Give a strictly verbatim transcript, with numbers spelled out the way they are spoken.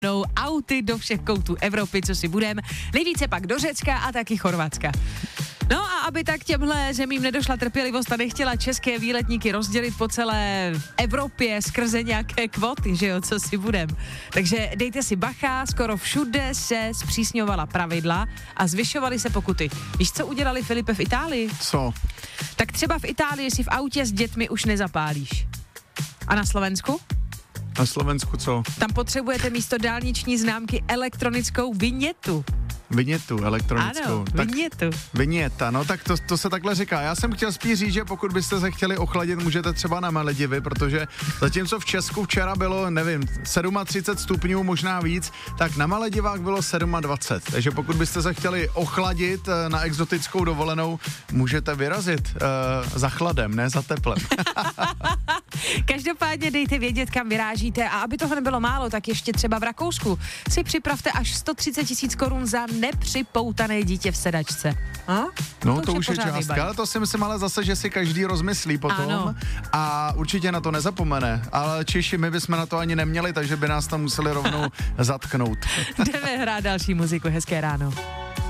auty do všech koutů Evropy, co si budem. Nejvíce pak do Řecka a taky Chorvatska. No a aby tak těmhle zemím nedošla trpělivost a nechtěla české výletníky rozdělit po celé Evropě skrze nějaké kvóty, že jo, co si budem. Takže dejte si bacha, skoro všude se zpřísňovala pravidla a zvyšovaly se pokuty. Víš, co udělali, Filipe, v Itálii? Co? Tak třeba v Itálii si v autě s dětmi už nezapálíš. A na Slovensku? Na Slovensku co? Tam potřebujete místo dálniční známky elektronickou vinětu. Vinětu elektronickou. Ano, tak vinětu. Viněta, no tak to, to se takhle říká. Já jsem chtěl spíš říct, že pokud byste se chtěli ochladit, můžete třeba na Maledivy, protože zatímco v Česku včera bylo, nevím, třicet sedm stupňů, možná víc, tak na Maledivách bylo dvacet sedm. Takže pokud byste se chtěli ochladit na exotickou dovolenou, můžete vyrazit uh, za chladem, ne za teplem. Každopádně dejte vědět, kam vyrážíte, a aby toho nebylo málo, tak ještě třeba v Rakousku si připravte až sto třicet tisíc korun za nepřipoutané dítě v sedačce. A? No to, to už je částka, ale to si myslím ale zase, že si každý rozmyslí potom. Ano. A určitě na to nezapomene, ale Češi, my bychom na to ani neměli, takže by nás tam museli rovnou zatknout. Jdeme hrát další muziku, hezké ráno.